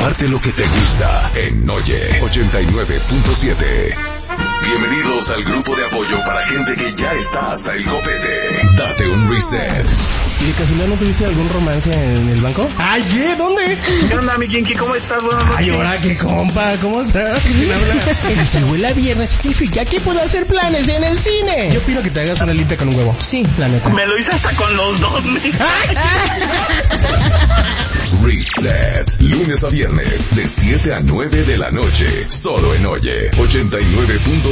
Comparte lo que te gusta en Oye 89.7. Bienvenidos al grupo de apoyo para gente que ya está hasta el copete. Date un reset. ¿Y de casualidad no tuviste algún romance en el banco? ¡Ay, ¿dónde? ¿Qué onda, mi Kinky? ¿Cómo estás? Buenas noches. Ay, ahora qué compa, ¿cómo estás? ¿Quién habla? Si huele a viernes significa que puedo hacer planes en el cine. Yo opino que te hagas una limpia con un huevo. Sí, la neta. Me lo hice hasta con los dos, Reset. Lunes a viernes, de 7 a 9 de la noche. Solo en Oye 89.7.